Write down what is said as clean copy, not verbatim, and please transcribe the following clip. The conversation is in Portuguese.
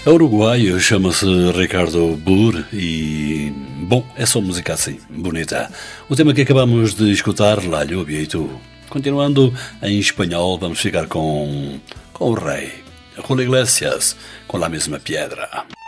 É uruguaio, chama-se Ricardo Burr e, bom, é só música assim, bonita. O tema que acabamos de escutar, La Lluvia e Tu. Continuando em espanhol, vamos ficar com o rei, Julio Iglesias, com La Mesma Piedra.